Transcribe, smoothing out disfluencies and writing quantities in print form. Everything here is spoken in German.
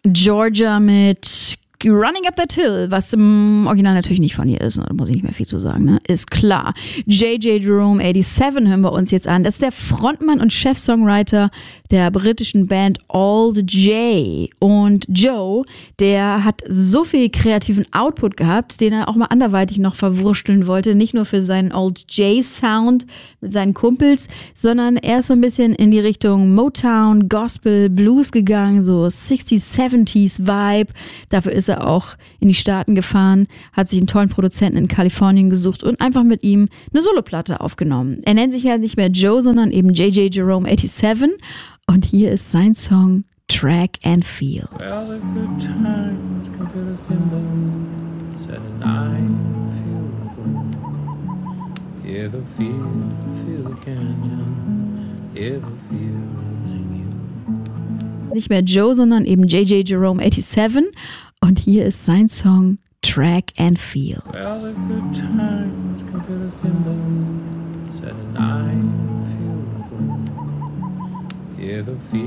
Georgia mit Running Up That Hill, was im Original natürlich nicht von ihr ist, da muss ich nicht mehr viel zu sagen, ne? Ist klar. J.J. Jerome 87 hören wir uns jetzt an. Das ist der Frontmann und Chef-Songwriter der britischen Band Old J. Und Joe, der hat so viel kreativen Output gehabt, den er auch mal anderweitig noch verwursteln wollte. Nicht nur für seinen Old J-Sound mit seinen Kumpels, sondern er ist so ein bisschen in die Richtung Motown, Gospel, Blues gegangen, so 60s, 70s Vibe. Dafür ist er auch in die Staaten gefahren, hat sich einen tollen Produzenten in Kalifornien gesucht und einfach mit ihm eine Soloplatte aufgenommen. Er nennt sich ja nicht mehr Joe, sondern eben J.J. Jerome 87. Und hier ist sein Song Track and Field. Well, the good times come to the window, said and I feel good. Hear the field, feel the canyon, hear the field sing you. Nicht mehr Joe, sondern eben J.J. Jerome 87. Und hier ist sein Song Track and Field. Well, the good times come to the window, said and I feel good. Hear the field.